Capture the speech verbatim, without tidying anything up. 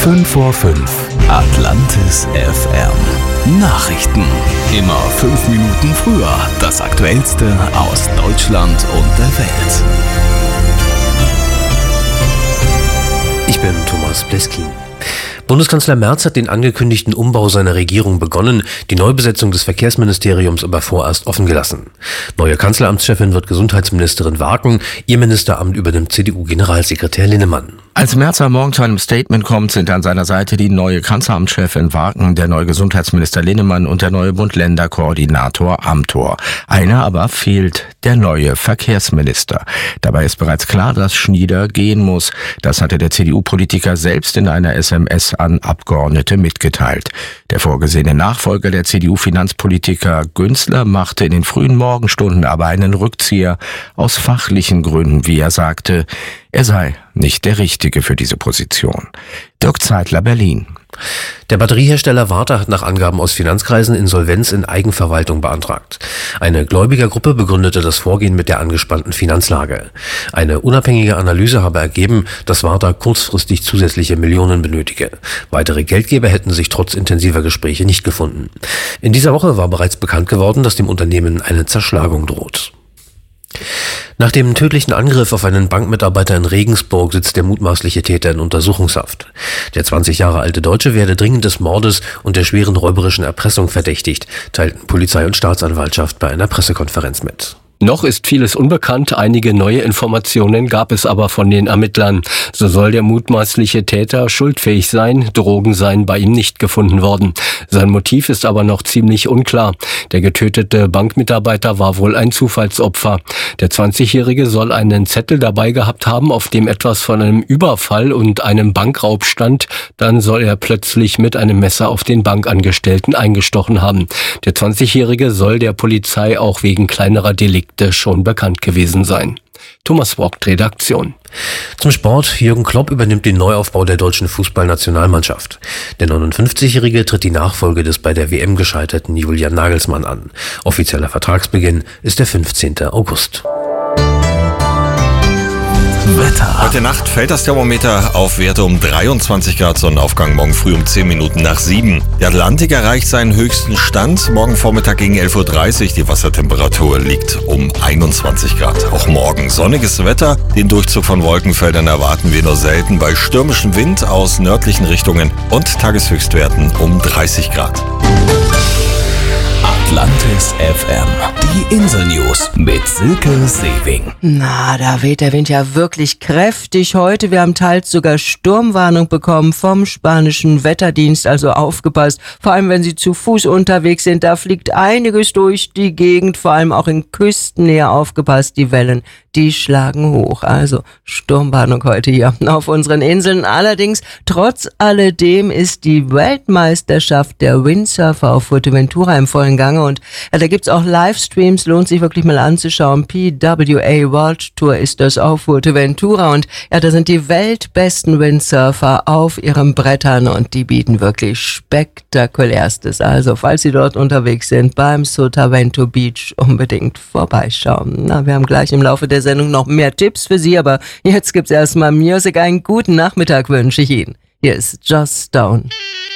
fünf vor fünf. Atlantis F M. Nachrichten. Immer fünf Minuten früher. Das Aktuellste aus Deutschland und der Welt. Ich bin Thomas Bleskin. Bundeskanzler Merz hat den angekündigten Umbau seiner Regierung begonnen, die Neubesetzung des Verkehrsministeriums aber vorerst offen gelassen. Neue Kanzleramtschefin wird Gesundheitsministerin Waken, ihr Ministeramt übernimmt C D U-Generalsekretär Linnemann. Als Merz am Morgen zu einem Statement kommt, sind an seiner Seite die neue Kanzleramtschefin Waken, der neue Gesundheitsminister Linnemann und der neue Bund-Länder-Koordinator Amthor. Einer aber fehlt, der neue Verkehrsminister. Dabei ist bereits klar, dass Schnieder gehen muss. Das hatte der C D U-Politiker selbst in einer S M S an Abgeordnete mitgeteilt. Der vorgesehene Nachfolger der C D U-Finanzpolitiker Günzler machte in den frühen Morgenstunden aber einen Rückzieher aus fachlichen Gründen, wie er sagte. Er sei nicht der Richtige für diese Position. Dirk Zeitler, Berlin. Der Batteriehersteller Varta hat nach Angaben aus Finanzkreisen Insolvenz in Eigenverwaltung beantragt. Eine Gläubigergruppe begründete das Vorgehen mit der angespannten Finanzlage. Eine unabhängige Analyse habe ergeben, dass Varta kurzfristig zusätzliche Millionen benötige. Weitere Geldgeber hätten sich trotz intensiver Gespräche nicht gefunden. In dieser Woche war bereits bekannt geworden, dass dem Unternehmen eine Zerschlagung droht. Nach dem tödlichen Angriff auf einen Bankmitarbeiter in Regensburg sitzt der mutmaßliche Täter in Untersuchungshaft. Der zwanzig Jahre alte Deutsche werde dringend des Mordes und der schweren räuberischen Erpressung verdächtigt, teilten Polizei und Staatsanwaltschaft bei einer Pressekonferenz mit. Noch ist vieles unbekannt, einige neue Informationen gab es aber von den Ermittlern. So soll der mutmaßliche Täter schuldfähig sein, Drogen seien bei ihm nicht gefunden worden. Sein Motiv ist aber noch ziemlich unklar. Der getötete Bankmitarbeiter war wohl ein Zufallsopfer. Der zwanzigjährige soll einen Zettel dabei gehabt haben, auf dem etwas von einem Überfall und einem Bankraub stand. Dann soll er plötzlich mit einem Messer auf den Bankangestellten eingestochen haben. Der zwanzigjährige soll der Polizei auch wegen kleinerer Delikte schon bekannt gewesen sein. Thomas Vogt, Redaktion. Zum Sport. Jürgen Klopp übernimmt den Neuaufbau der deutschen Fußballnationalmannschaft. Der neunundfünfzigjährige tritt die Nachfolge des bei der W M gescheiterten Julian Nagelsmann an. Offizieller Vertragsbeginn ist der fünfzehnten August. Wetter. Heute Nacht fällt das Thermometer auf Werte um dreiundzwanzig Grad, Sonnenaufgang morgen früh um zehn Minuten nach sieben. Der Atlantik erreicht seinen höchsten Stand. Morgen Vormittag gegen elf Uhr dreißig. Die Wassertemperatur liegt um einundzwanzig Grad. Auch morgen sonniges Wetter. Den Durchzug von Wolkenfeldern erwarten wir nur selten bei stürmischem Wind aus nördlichen Richtungen und Tageshöchstwerten um dreißig Grad. Atlantis F M. Die Insel-News mit Silke Sewing. Na, da weht der Wind ja wirklich kräftig heute. Wir haben teils sogar Sturmwarnung bekommen vom spanischen Wetterdienst. Also aufgepasst, vor allem wenn Sie zu Fuß unterwegs sind. Da fliegt einiges durch die Gegend, vor allem auch in Küstennähe. Aufgepasst, die Wellen, die schlagen hoch. Also Sturmwarnung heute hier auf unseren Inseln. Allerdings, trotz alledem ist die Weltmeisterschaft der Windsurfer auf Fuerteventura im vollen Gange. Und ja, da gibt's auch Livestreams, lohnt sich wirklich mal anzuschauen. P W A World Tour ist das auf Fuerteventura. Und ja, da sind die weltbesten Windsurfer auf ihren Brettern und die bieten wirklich spektakulärstes. Also, falls Sie dort unterwegs sind, beim Sotavento Beach unbedingt vorbeischauen. Na, wir haben gleich im Laufe der Sendung noch mehr Tipps für Sie, aber jetzt gibt's erstmal Musik. Einen guten Nachmittag wünsche ich Ihnen. Hier ist Joss Stone.